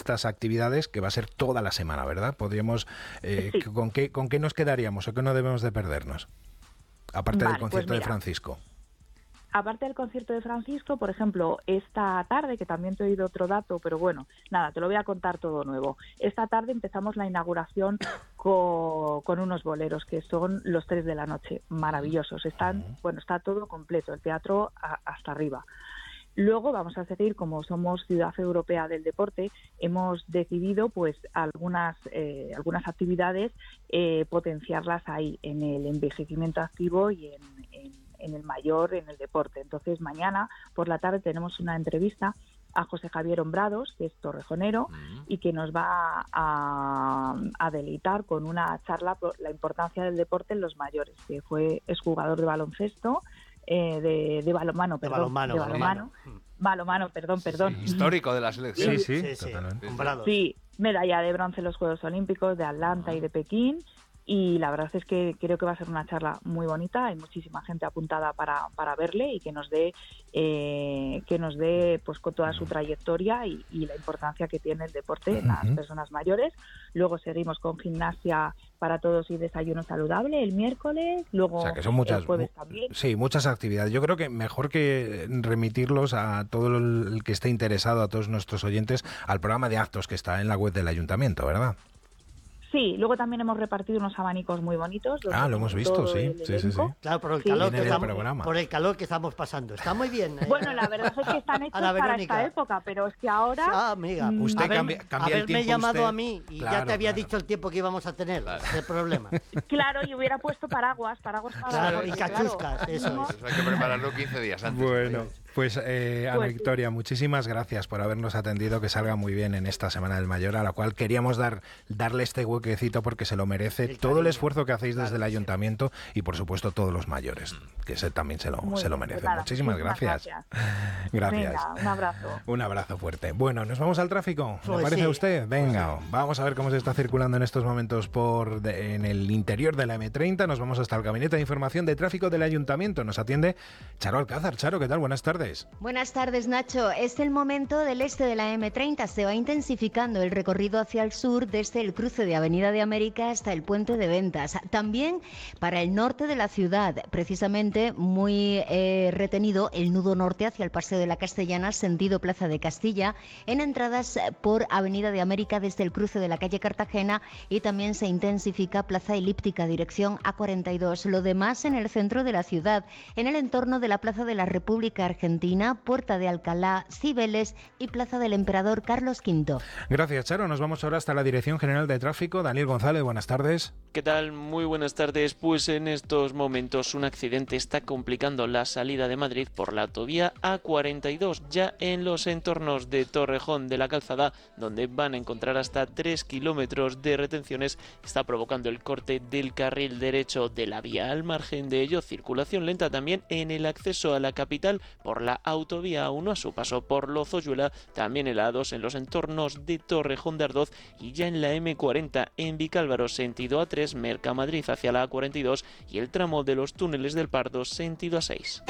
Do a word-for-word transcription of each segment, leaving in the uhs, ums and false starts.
estas actividades, que va a ser toda la semana, ¿verdad? Podríamos, eh, Sí. ¿con qué, con qué nos quedaríamos o qué no debemos de perdernos? Aparte Vale, del concierto pues de mira, Francisco. aparte del concierto de Francisco, por ejemplo, esta tarde, que también te he oído otro dato, pero bueno, nada, te lo voy a contar todo nuevo. Esta tarde empezamos la inauguración con, con unos boleros que son los tres de la noche, maravillosos. Están, bueno, está todo completo, el teatro a, hasta arriba. Luego vamos a seguir, como somos ciudad europea del deporte, hemos decidido pues algunas eh, algunas actividades eh, potenciarlas ahí en el envejecimiento activo y en, en, en el mayor, en el deporte. Entonces mañana por la tarde tenemos una entrevista a José Javier Hombrados, que es torrejonero, uh-huh. y que nos va a, a deleitar con una charla por la importancia del deporte en los mayores, que fue exjugador de baloncesto, Eh, de, de balonmano, perdón, de balonmano, de balonmano, balonmano, perdón, perdón. Sí, histórico de la selección. Sí, sí, sí, sí, totalmente. Sí, medalla de bronce en los Juegos Olímpicos de Atlanta y de Pekín. Y la verdad es que creo que va a ser una charla muy bonita. Hay muchísima gente apuntada para, para verle y que nos dé eh, que nos dé pues con toda su trayectoria y, y la importancia que tiene el deporte en las Uh-huh. personas mayores. Luego seguimos con gimnasia para todos y desayuno saludable el miércoles. Luego O sea, que son muchas, el jueves también. Sí, muchas actividades. Yo creo que mejor que remitirlos a todo el que esté interesado, a todos nuestros oyentes, al programa de actos que está en la web del ayuntamiento, ¿verdad? Sí, luego también hemos repartido unos abanicos muy bonitos. Ah, lo hemos visto, sí, sí, sí, sí. Claro, por el, Sí. calor Viene que del estamos, programa. por el calor que estamos pasando. Está muy bien. ¿eh? Bueno, la verdad es que están hechos Ana para Verónica. esta época, pero es que ahora... Ah, amiga, Mm, Usted haber- cambia- cambia el haberme tiempo llamado usted. a mí y ya Claro, te había claro. dicho el tiempo que íbamos a tener. El problema. Claro, y hubiera puesto paraguas, paraguas para... Claro, y porque, cachuscas, claro, eso no- es. Eso hay que prepararlo quince días antes. Bueno, pues eh, Ana Pues sí. Victoria, muchísimas gracias por habernos atendido, que salga muy bien en esta Semana del Mayor, a la cual queríamos dar darle este huequecito porque se lo merece El todo el cariño. esfuerzo que hacéis desde Claro, el sí. ayuntamiento y por supuesto todos los mayores, que ese también se lo, Muy se lo bien, pues merecen. nada, Muchísimas muchísimas gracias. gracias. Gracias. Venga, un abrazo. Un abrazo fuerte. Bueno, ¿nos vamos al tráfico? ¿Le Pues parece sí. a usted? Venga, vamos a ver cómo se está circulando en estos momentos por de- en el interior de la eme treinta. Nos vamos hasta el Gabinete de Información de Tráfico del Ayuntamiento. Nos atiende Charo Alcázar. Charo, ¿qué tal? Buenas tardes. Buenas tardes, Nacho. Es el momento del este de la eme treinta. Se va intensificando el recorrido hacia el sur desde el cruce de Avenida de América hasta el Puente de Ventas. También para el norte de la ciudad, precisamente muy eh, retenido el nudo norte hacia el Paseo de la Castellana, sentido Plaza de Castilla, en entradas por Avenida de América desde el cruce de la calle Cartagena, y también se intensifica Plaza Elíptica, dirección A cuarenta y dos. Lo demás en el centro de la ciudad, en el entorno de la Plaza de la República Argentina, Puerta de Alcalá, Cibeles y Plaza del Emperador Carlos quinto. Gracias, Charo. Nos vamos ahora hasta la Dirección General de Tráfico. Daniel González, buenas tardes. ¿Qué tal? Muy buenas tardes. Pues en estos momentos un accidente está complicando la salida de Madrid por la autovía A cuarenta y dos, ya en los entornos de Torrejón de la Calzada, donde van a encontrar hasta tres kilómetros de retenciones. Está provocando el corte del carril derecho de la vía. Al margen de ello, circulación lenta también en el acceso a la capital por la autovía A uno a su paso por Lozoyuela, también en la A dos en los entornos de Torrejón de Ardoz, y ya en la eme cuarenta en Vicálvaro sentido A tres, Mercamadrid hacia la A cuarenta y dos, y el tramo de los túneles del Pardo sentido A seis.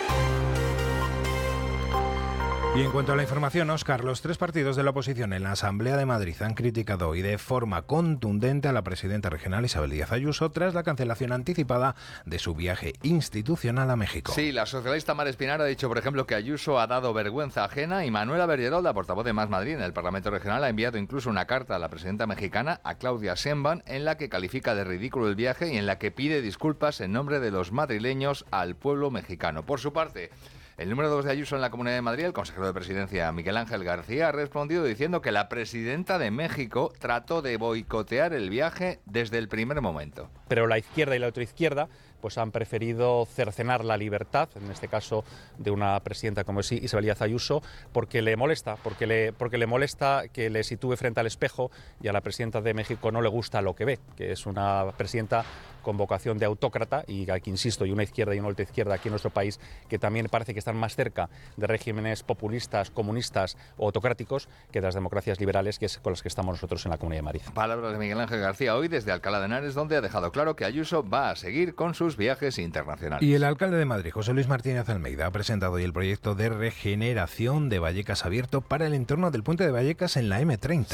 Y en cuanto a la información, Óscar, los tres partidos de la oposición en la Asamblea de Madrid han criticado hoy de forma contundente a la presidenta regional Isabel Díaz Ayuso tras la cancelación anticipada de su viaje institucional a México. Sí, la socialista Mar Espinar ha dicho, por ejemplo, que Ayuso ha dado vergüenza ajena, y Manuela Bergerol, la portavoz de Más Madrid en el Parlamento Regional, ha enviado incluso una carta a la presidenta mexicana, a Claudia Sheinbaum, en la que califica de ridículo el viaje y en la que pide disculpas en nombre de los madrileños al pueblo mexicano. Por su parte, el número dos de Ayuso en la Comunidad de Madrid, el consejero de Presidencia Miguel Ángel García, ha respondido diciendo que la presidenta de México trató de boicotear el viaje desde el primer momento. Pero la izquierda y la ultraizquierda pues han preferido cercenar la libertad, en este caso de una presidenta como es Isabel Díaz Ayuso, porque le molesta, porque le, porque le molesta que le sitúe frente al espejo, y a la presidenta de México no le gusta lo que ve, que es una presidenta con vocación de autócrata, y aquí insisto, y una izquierda y una ultraizquierda aquí en nuestro país que también parece que están más cerca de regímenes populistas, comunistas o autocráticos que de las democracias liberales, que es con las que estamos nosotros en la Comunidad de Madrid. Palabras de Miguel Ángel García hoy desde Alcalá de Henares, donde ha dejado claro que Ayuso va a seguir con sus viajes internacionales. Y el alcalde de Madrid, José Luis Martínez Almeida, ha presentado hoy el proyecto de regeneración de Vallecas abierto para el entorno del puente de Vallecas en la eme treinta.